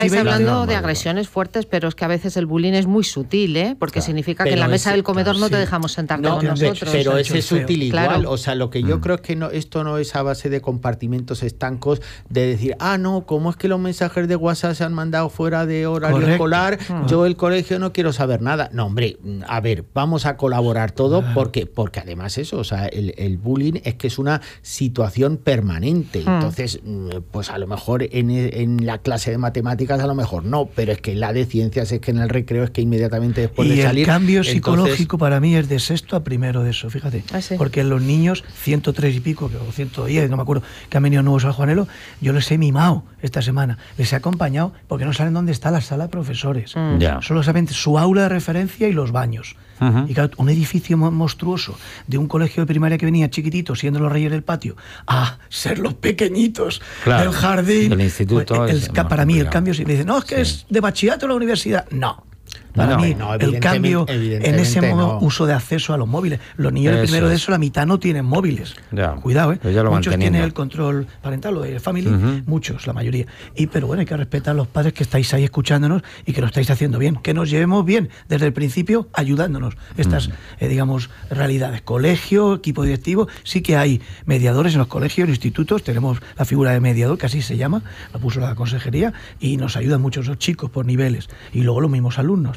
Estáis hablando de agresiones fuertes, pero es que a veces el bullying es muy sutil, ¿eh? Porque significa que en la mesa del comedor no te dejamos sentarte con nosotros. Pero ese es sutil igual. Claro. O sea, lo que yo creo es que esto no es a base de compartimentos estancos, de decir, no, ¿cómo es que los mensajes de WhatsApp se han mandado fuera de horario escolar? Yo el colegio no quiero saber nada. No, hombre, a ver, vamos a colaborar todo porque además eso, o sea, el bullying es que es una situación permanente. Entonces, pues a lo mejor en la clase de matemáticas a lo mejor no, pero es que la de ciencias es que en el recreo es que inmediatamente después de salir... Y el cambio psicológico para mí es de sexto a primero de eso, fíjate. Sí. Porque los niños, 103 y pico, o 110, no me acuerdo, que han venido nuevos al Juanelo, yo les he mimado esta semana, les he acompañado porque no saben dónde está la sala de profesores. Solo saben su aula de referencia y los baños. Y claro, un edificio monstruoso de un colegio de primaria que venía chiquitito, siendo los reyes del patio, a ser los pequeñitos del jardín. Del instituto. Para mí el cambio, si me dicen, no, es que es de bachillerato a la universidad. No. Para mí, el cambio en ese modo uso de acceso a los móviles. Los niños de primero de eso, la mitad no tienen móviles. Cuidado, muchos tienen el control parental, lo de family, muchos, la mayoría. Pero bueno, hay que respetar a los padres que estáis ahí escuchándonos y que lo estáis haciendo bien. Que nos llevemos bien desde el principio ayudándonos. Estas, digamos, realidades. Colegio, equipo directivo, sí que hay mediadores en los colegios, en institutos. Tenemos la figura de mediador, que así se llama, la puso la consejería, y nos ayudan muchos los chicos por niveles. Y luego los mismos alumnos.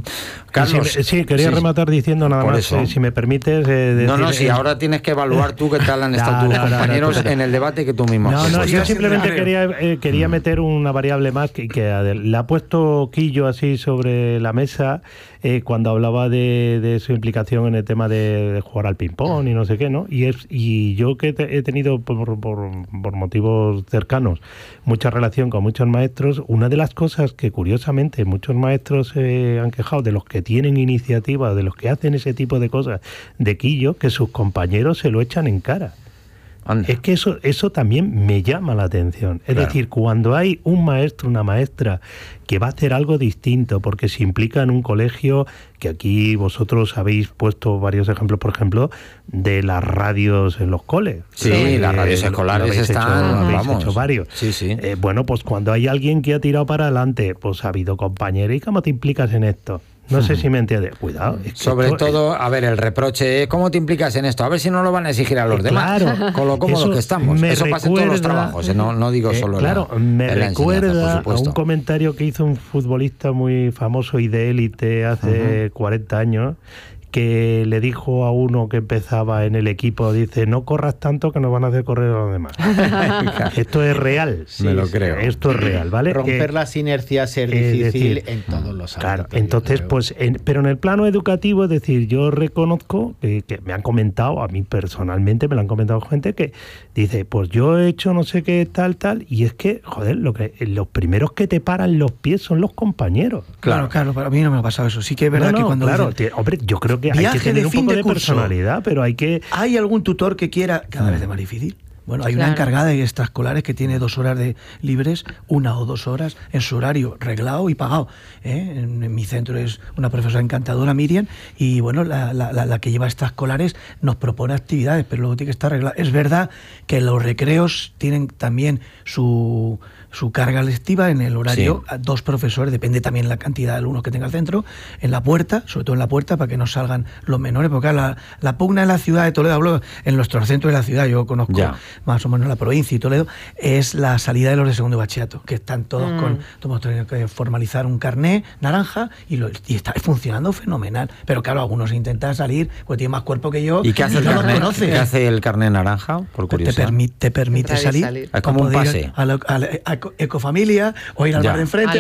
Carlos, quería rematar diciendo nada más, si me permites. Si ahora tienes que evaluar tú qué tal han estado tus compañeros en el debate que tú mismo has yo simplemente quería meter una variable más que le ha puesto Quillo así sobre la mesa cuando hablaba de su implicación en el tema de jugar al ping-pong y no sé qué, ¿no? Y yo que he tenido por motivos cercanos mucha relación con muchos maestros, una de las cosas que curiosamente muchos maestros han quejado de los que tienen iniciativa, de los que hacen ese tipo de cosas de Quillo, que sus compañeros se lo echan en cara. Anda. Es que eso también me llama la atención. Es decir, cuando hay un maestro, una maestra que va a hacer algo distinto porque se implica en un colegio, que aquí vosotros habéis puesto varios ejemplos, por ejemplo, de las radios en los coles. Sí, las radios escolares habéis hecho varios. Sí. Bueno, pues cuando hay alguien que ha tirado para adelante, pues ha habido compañeros. ¿Y cómo te implicas en esto? No sé si me entiendes. Cuidado. Es que sobre todo, a ver, el reproche, ¿cómo te implicas en esto? A ver si no lo van a exigir a los demás. Con lo cómodos que estamos. Eso pasa en todos los trabajos, no digo solo me recuerda a un comentario que hizo un futbolista muy famoso y de élite hace 40 años, que le dijo a uno que empezaba en el equipo, dice, no corras tanto que nos van a hacer correr a los demás. Esto es real. Me lo creo. Esto es real, ¿vale? Romper las inercias es difícil en todos los ámbitos. Claro, entonces, pero en el plano educativo, es decir, yo reconozco que me han comentado, a mí personalmente me lo han comentado gente que dice, pues yo he hecho no sé qué, tal, y es que, joder, los primeros que te paran los pies son los compañeros. Claro, para mí no me ha pasado eso. Sí que es verdad que cuando... hombre, yo creo que hay que tener un poco de personalidad, pero hay que... ¿Hay algún tutor que quiera cada vez más difícil? Bueno, hay una encargada de extraescolares que tiene 2 horas de libres, 1 o 2 horas en su horario reglado y pagado. En mi centro es una profesora encantadora, Miriam, y bueno, la que lleva extraescolares nos propone actividades, pero luego tiene que estar reglado. Es verdad que los recreos tienen también su carga lectiva en el horario, 2 profesores, depende también la cantidad de alumnos que tenga el centro, en la puerta, sobre todo en la puerta, para que no salgan los menores, porque la pugna en la ciudad de Toledo, hablo en nuestro centro de la ciudad, yo conozco más o menos la provincia y Toledo, es la salida de los de segundo bachillerato, que están todos hemos tenido que formalizar un carné naranja y está funcionando fenomenal, pero claro, algunos intentan salir, pues tienen más cuerpo que yo. ¿Y qué hace el carné? ¿Qué hace el carné naranja? Por curiosidad. Te permite salir. Es como un pase. A Ecofamilia, o ir al bar de enfrente,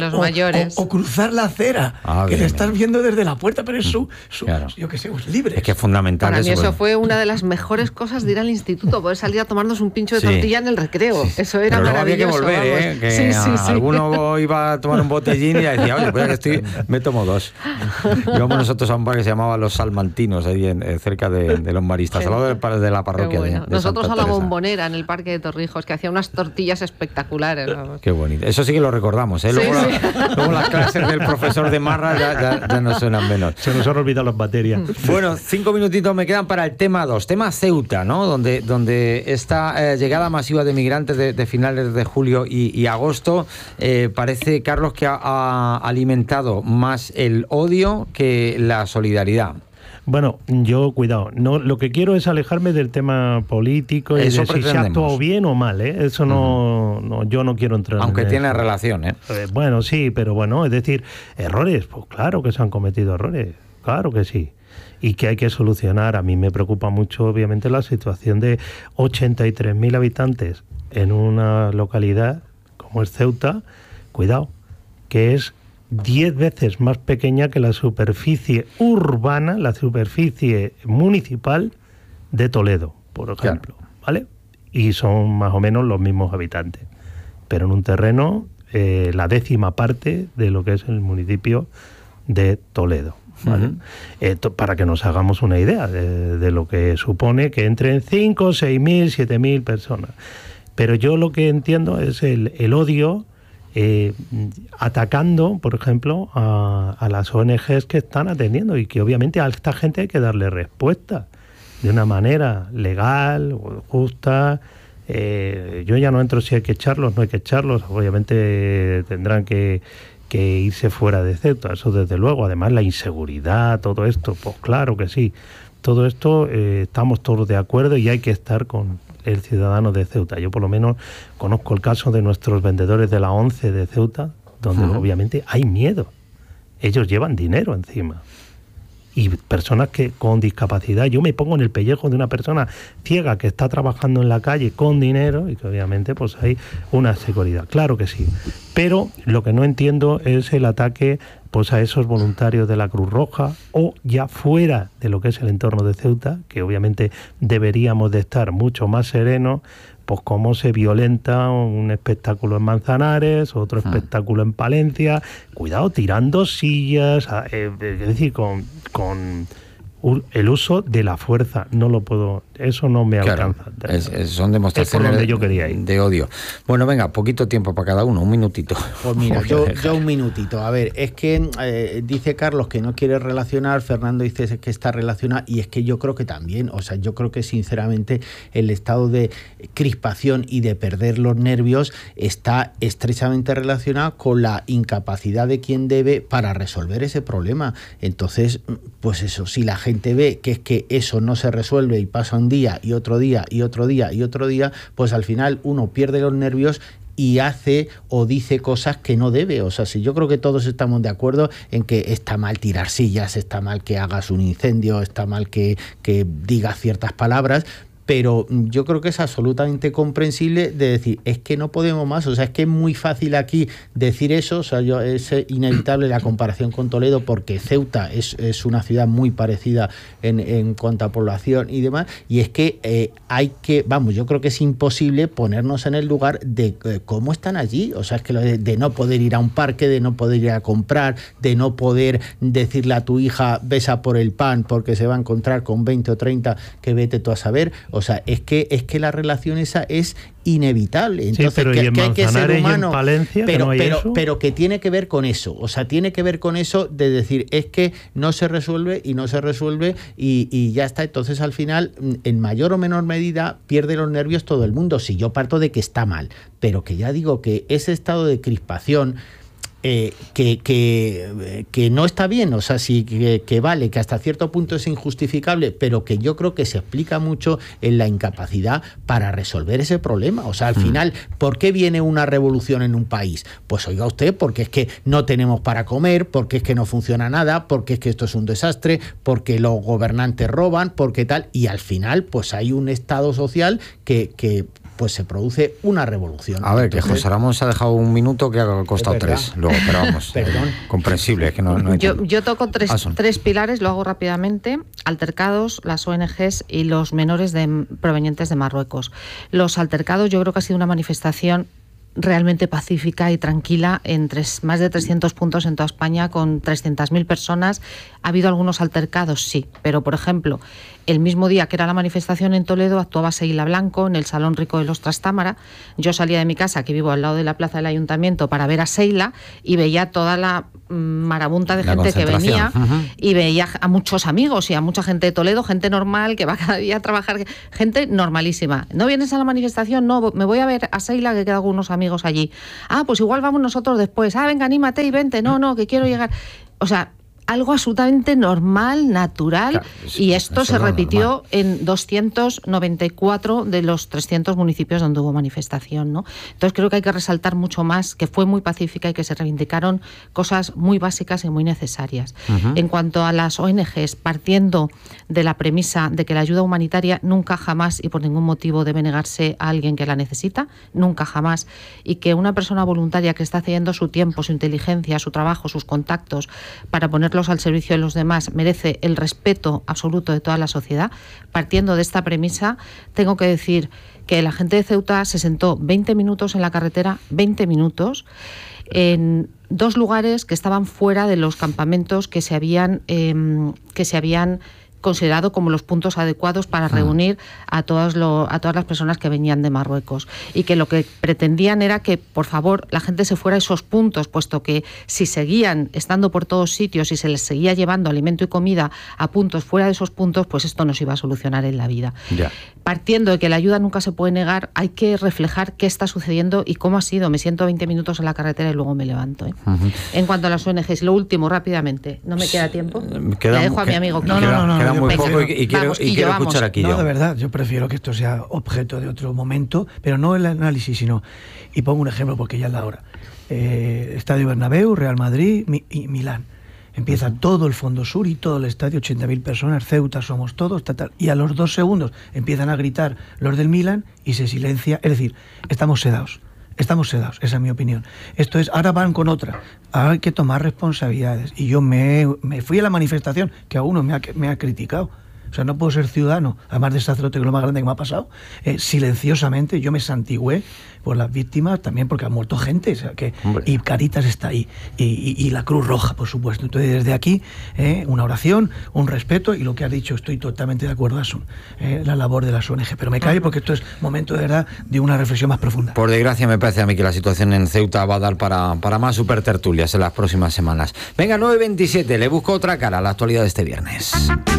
o cruzar la acera, que le estás viendo desde la puerta, pero es yo qué sé, es libre. Es que es fundamental. Para mí eso fue una de las mejores cosas de ir al instituto, poder salir a tomarnos un pincho de tortilla en el recreo. Eso era pero maravilloso. Había que volver, que alguno iba a tomar un botellín y decía, oye, pues ya que me tomo 2. Íbamos nosotros a un bar que se llamaba Los Salmantinos, ahí cerca de los Maristas, al lado de la parroquia de nosotros Santa a la Teresa. Bombonera, en el Parque de Torrijos, que hacía unas tortillas espectaculares. Qué bonito. Eso sí que lo recordamos, ¿eh? Luego las clases del profesor de Marra ya no suenan menos. Se nos han olvidado las materias. Bueno, 5 minutitos me quedan para el tema 2, tema Ceuta, ¿no? Donde está esta llegada masiva de migrantes de finales de julio y agosto parece, Carlos, que ha alimentado más el odio que la solidaridad. Bueno, yo, cuidado, no, lo que quiero es alejarme del tema político y de si se ha actuado bien o mal, ¿eh? Eso no, yo no quiero entrar aunque tiene relación, ¿eh? Bueno, sí, pero bueno, es decir, errores, pues claro que se han cometido errores, claro que sí. Y que hay que solucionar. A mí me preocupa mucho, obviamente, la situación de 83.000 habitantes en una localidad como es Ceuta, cuidado, que es 10 veces más pequeña que la superficie urbana, la superficie municipal de Toledo, por ejemplo, ¿vale? Y son más o menos los mismos habitantes, pero en un terreno la 10ª parte de lo que es el municipio de Toledo, ¿vale? Para que nos hagamos una idea de lo que supone que entren 5, 6.000, 7.000 personas. Pero yo lo que entiendo es el odio, atacando, por ejemplo, a las ONGs que están atendiendo, y que obviamente a esta gente hay que darle respuesta de una manera legal, justa. Yo ya no entro si hay que echarlos, no hay que echarlos, obviamente tendrán que irse fuera de Ceuta, eso desde luego. Además, la inseguridad, todo esto, pues claro que sí, todo esto estamos todos de acuerdo y hay que estar con el ciudadano de Ceuta. Yo por lo menos conozco el caso de nuestros vendedores de la ONCE de Ceuta, donde obviamente hay miedo. Ellos llevan dinero encima. Y personas que con discapacidad, yo me pongo en el pellejo de una persona ciega que está trabajando en la calle con dinero y que obviamente pues hay una seguridad, claro que sí. Pero lo que no entiendo es el ataque pues a esos voluntarios de la Cruz Roja, o ya fuera de lo que es el entorno de Ceuta, que obviamente deberíamos de estar mucho más serenos, pues cómo se violenta un espectáculo en Manzanares, otro espectáculo en Palencia, cuidado, tirando sillas, es decir, con el uso de la fuerza. No lo puedo, eso no me alcanza. Son demostraciones donde yo quería ir. De odio. Bueno, venga, poquito tiempo para cada uno, un minutito. Pues mira, yo un minutito. A ver, es que dice Carlos que no quiere relacionar, Fernando dice que está relacionado, y es que yo creo que también, o sea, yo creo que sinceramente el estado de crispación y de perder los nervios está estrechamente relacionado con la incapacidad de quien debe para resolver ese problema. Entonces, pues eso, si la gente ve que es que eso no se resuelve y pasa un día y otro día y otro día y otro día, pues al final uno pierde los nervios y hace o dice cosas que no debe. O sea, si yo creo que todos estamos de acuerdo en que está mal tirar sillas, está mal que hagas un incendio, está mal que digas ciertas palabras, pero yo creo que es absolutamente comprensible de decir, es que no podemos más. O sea, es que es muy fácil aquí decir eso. O sea, es inevitable la comparación con Toledo, porque Ceuta es una ciudad muy parecida en cuanto a población y demás, y es que yo creo que es imposible ponernos en el lugar de cómo están allí. O sea, es que de no poder ir a un parque, de no poder ir a comprar, de no poder decirle a tu hija besa por el pan porque se va a encontrar con 20 o 30 que vete tú a saber. O sea, es que la relación esa es inevitable. Entonces, sí, pero que hay que ser humano, y en Palencia, pero que tiene que ver con eso. O sea, tiene que ver con eso de decir, es que no se resuelve y no se resuelve y ya está. Entonces, al final, en mayor o menor medida, pierde los nervios todo el mundo. Si yo parto de que está mal, pero que ya digo que ese estado de crispación que no está bien, o sea, sí que vale, que hasta cierto punto es injustificable, pero que yo creo que se explica mucho en la incapacidad para resolver ese problema. O sea, al final, ¿por qué viene una revolución en un país? Pues oiga usted, porque es que no tenemos para comer, porque es que no funciona nada, porque es que esto es un desastre, porque los gobernantes roban, porque tal, y al final pues hay un estado social que pues se produce una revolución. A ver, entonces, que José Ramón se ha dejado un minuto que ha costado 3 luego, pero vamos, perdón. Comprensible, es que no yo toco tres pilares, lo hago rápidamente: altercados, las ONGs y los menores provenientes de Marruecos. Los altercados, yo creo que ha sido una manifestación realmente pacífica y tranquila en más de 300 puntos en toda España, con 300.000 personas. ¿Ha habido algunos altercados? Sí, pero por ejemplo, el mismo día que era la manifestación en Toledo, actuaba Seila Blanco en el Salón Rico de los Trastámara. Yo salía de mi casa, que vivo al lado de la plaza del Ayuntamiento, para ver a Seila, y veía toda la marabunta de gente que venía y veía a muchos amigos y a mucha gente de Toledo, gente normal que va cada día a trabajar, gente normalísima. ¿No vienes a la manifestación? No, me voy a ver a Seila, que quedan algunos amigos allí. Ah, pues igual vamos nosotros después. Ah, venga, anímate y vente. No, que quiero llegar. O sea, algo absolutamente normal, natural, claro, y esto se repitió en 294 de los 300 municipios donde hubo manifestación, ¿no? Entonces creo que hay que resaltar mucho más que fue muy pacífica y que se reivindicaron cosas muy básicas y muy necesarias. En cuanto a las ONGs, partiendo de la premisa de que la ayuda humanitaria nunca jamás y por ningún motivo debe negarse a alguien que la necesita, nunca jamás, y que una persona voluntaria que está cediendo su tiempo, su inteligencia, su trabajo, sus contactos para poner al servicio de los demás merece el respeto absoluto de toda la sociedad. Partiendo de esta premisa, tengo que decir que la gente de Ceuta se sentó 20 minutos en la carretera, 20 minutos, en 2 lugares que estaban fuera de los campamentos que se habían considerado como los puntos adecuados para reunir a todas las personas que venían de Marruecos, y que lo que pretendían era que, por favor, la gente se fuera a esos puntos, puesto que si seguían estando por todos sitios y se les seguía llevando alimento y comida a puntos fuera de esos puntos, pues esto no se iba a solucionar en la vida. Ya. Partiendo de que la ayuda nunca se puede negar, hay que reflejar qué está sucediendo y cómo ha sido. Me siento 20 minutos en la carretera y luego me levanto. En cuanto a las ONGs, lo último, rápidamente, ¿no me queda tiempo? Le dejo a mi amigo. No, muy poco y quiero escuchar aquí. No, de verdad, yo prefiero que esto sea objeto de otro momento, pero no el análisis, sino, y pongo un ejemplo porque ya es la hora, Estadio Bernabéu, Real Madrid y Milán. Empieza todo el fondo sur y todo el estadio, 80.000 personas, Ceuta somos todos, y a los 2 segundos empiezan a gritar los del Milán y se silencia, es decir, estamos sedados, esa es mi opinión. Esto es, ahora van con otra, ahora hay que tomar responsabilidades, y yo me fui a la manifestación, que a uno me ha criticado. O sea, no puedo ser ciudadano, además de sacerdote, que es lo más grande que me ha pasado, silenciosamente yo me santigüé por las víctimas, también porque ha muerto gente, o sea, y Caritas está ahí, y la Cruz Roja, por supuesto. Entonces, desde aquí, una oración, un respeto, y lo que has dicho, estoy totalmente de acuerdo, Asun, la labor de las ONG. Pero me callo porque esto es momento de verdad de una reflexión más profunda. Por desgracia, me parece a mí que la situación en Ceuta va a dar para más supertertulias en las próximas semanas. Venga, 9:27, le busco otra cara a la actualidad de este viernes.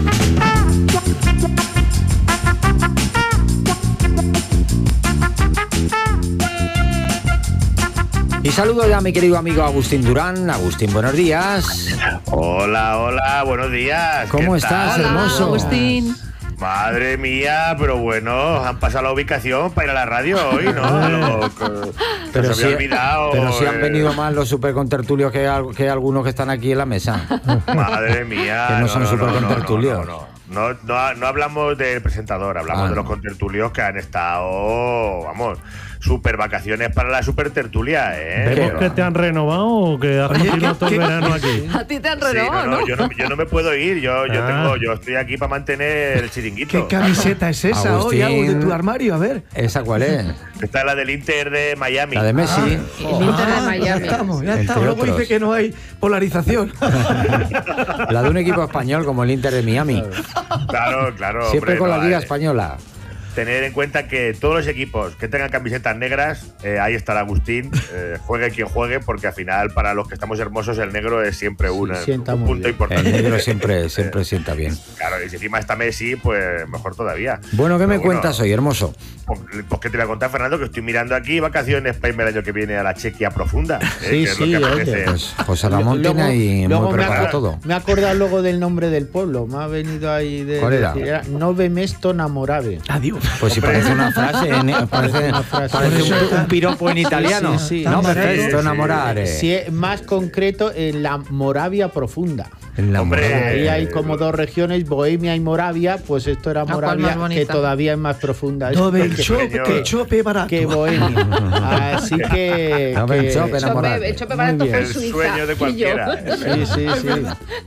Y saludo ya a mi querido amigo Agustín Durán. Agustín, buenos días. Hola, buenos días. ¿Cómo estás, hola, hermoso? Agustín. Madre mía, pero bueno, han pasado la ubicación para ir a la radio hoy, ¿no? Pero se había olvidado. Pero si han venido más los supercontertulios que algunos que están aquí en la mesa. Madre mía. Que no son supercontertulios. No hablamos del presentador, hablamos de los contertulios que han estado, vamos, super vacaciones para la super tertulia, ¿Vemos que te han renovado o que has continuado todo el verano aquí? A ti te han renovado, sí, ¿no? Yo no me puedo ir, yo estoy aquí para mantener el chiringuito. ¿Qué camiseta es esa, Agustín, hoy, de tu armario? A ver. ¿Esa cuál es? Esta es la del Inter de Miami. La de Messi. El Inter de Miami. Ya estamos. Luego dice que no hay polarización. La de un equipo español como el Inter de Miami. Claro. Siempre hombre, con la Liga Española. Tener en cuenta que todos los equipos que tengan camisetas negras, ahí estará Agustín, juegue quien juegue, porque al final para los que estamos hermosos el negro es siempre un punto importante. El negro siempre sienta bien. Claro, y si encima está Messi, pues mejor todavía. Bueno, ¿qué me cuentas hoy, hermoso? Pues que te voy a contar, Fernando, que estoy mirando aquí vacaciones para irme el año que viene a la Chequia profunda. Sí, Pues José Ramón tiene ahí muy preparado todo. Me he acordado luego del nombre del pueblo, me ha venido ahí de... ¿Cuál era? Era Nove Mesto Namorave. Adiós. Pues si parece una frase, parece un piropo en italiano. Sí. No, perfecto, enamorare. Sí, más concreto en la Moravia profunda. Ahí hay como 2 regiones, Bohemia y Moravia, pues esto era Moravia, que todavía es más profunda. Que chope barato. Que Bohemia. Así que... Chope barato fue el sueño de cualquiera. Sí.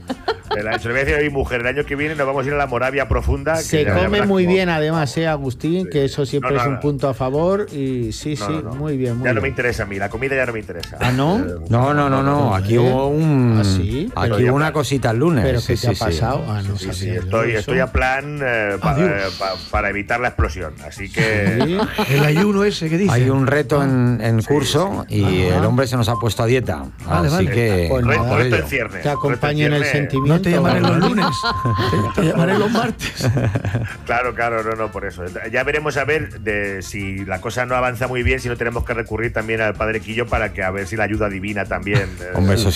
Se lo voy a decir a mi mujer, el año que viene nos vamos a ir a la Moravia Profunda. Se come muy bien además, Agustín, sí, que eso siempre es un punto a favor y muy bien. Ya no me interesa a mí, la comida ya no me interesa. ¿Ah, no? No, aquí hubo una cosita el lunes. ¿Pero qué te ha pasado? Estoy a plan para evitar la explosión, así que... El ayuno ese que dice. Hay un reto en curso y el hombre se nos ha puesto a dieta, así que... Reto en cierne. Te acompañe en el sentimiento. No te llamaré los lunes, te llamaré los martes. Claro, no, por eso. Ya veremos a ver si la cosa no avanza muy bien, si no tenemos que recurrir también al Padre Quillo para que a ver si la ayuda divina también... Hombre, eso